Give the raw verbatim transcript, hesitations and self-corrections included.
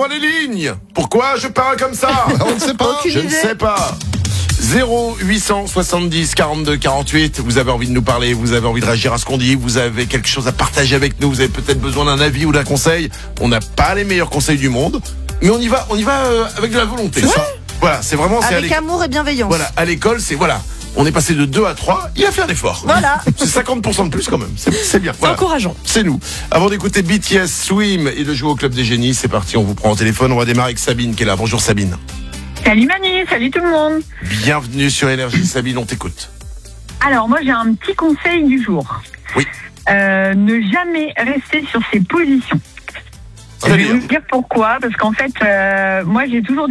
prends les lignes. Pourquoi je parle comme ça? On ne sait pas. Je ne sais pas. zéro huit cent soixante-dix quarante-deux quarante-huit. Vous avez envie de nous parler, vous avez envie de réagir à ce qu'on dit, vous avez quelque chose à partager avec nous, vous avez peut-être besoin d'un avis ou d'un conseil. On n'a pas les meilleurs conseils du monde, mais on y va, on y va euh, avec de la volonté. C'est ça. Voilà, c'est vraiment c'est Avec amour et bienveillance. Voilà, à l'école, c'est voilà. On est passé de deux à trois, il a fait un effort. Voilà. C'est cinquante pour cent de plus quand même. C'est, c'est bien. C'est Voilà. encourageant. C'est nous. Avant d'écouter B T S Swim et de jouer au Club des Génies, c'est parti, on vous prend au téléphone. On va démarrer avec Sabine qui est là. Bonjour Sabine. Salut Manu, salut tout le monde. Bienvenue sur Énergie. Sabine, on t'écoute. Alors moi j'ai un petit conseil du jour. Oui. Euh, ne jamais rester sur ses positions. Je vais C'est-à-dire vous dire pourquoi, parce qu'en fait, euh, moi j'ai toujours